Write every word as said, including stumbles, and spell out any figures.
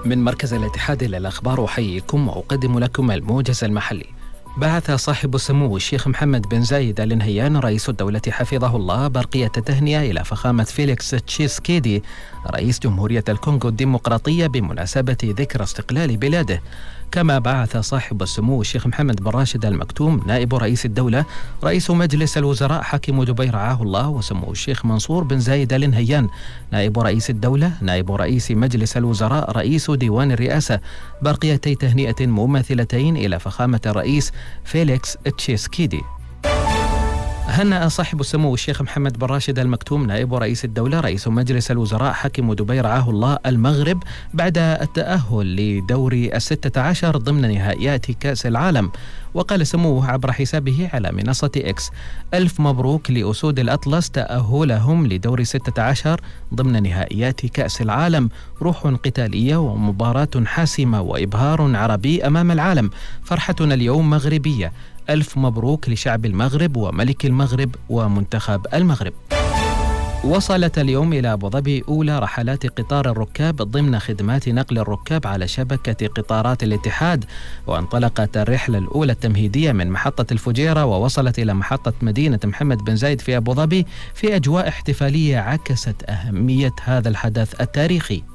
من مركز الاتحاد للأخبار أحييكم وأقدم لكم الموجز المحلي. بعث صاحب السمو الشيخ محمد بن زايد آل نهيان رئيس الدولة حفظه الله برقية التهنئة إلى فخامة فيليكس تشيسكيدي رئيس جمهورية الكونغو الديمقراطية بمناسبة ذكرى استقلال بلاده. كما بعث صاحب السمو الشيخ محمد بن راشد آل مكتوم نائب رئيس الدولة رئيس مجلس الوزراء حاكم دبي رعاه الله وسمو الشيخ منصور بن زايد آل نهيان نائب رئيس الدولة نائب رئيس مجلس الوزراء رئيس ديوان الرئاسة برقيتي تهنئة مماثلتين إلى فخامة الرئيس فيليكس تشيسكيدي. هنأ صاحب السمو الشيخ محمد بن راشد آل مكتوم نائب رئيس الدولة رئيس مجلس الوزراء حاكم دبي رعاه الله المغرب بعد التأهل لدور الستة عشر ضمن نهائيات كأس العالم. وقال سموه عبر حسابه على منصة إكس: ألف مبروك لأسود الأطلس تأهلهم لدور ستة عشر ضمن نهائيات كأس العالم، روح قتالية ومباراة حاسمة وإبهار عربي أمام العالم، فرحتنا اليوم مغربية، ألف مبروك لشعب المغرب وملك المغرب ومنتخب المغرب. وصلت اليوم إلى أبو ظبي أولى رحلات قطار الركاب ضمن خدمات نقل الركاب على شبكة قطارات الاتحاد، وانطلقت الرحلة الأولى التمهيدية من محطة الفجيرة ووصلت إلى محطة مدينة محمد بن زايد في أبو ظبي في أجواء احتفالية عكست أهمية هذا الحدث التاريخي.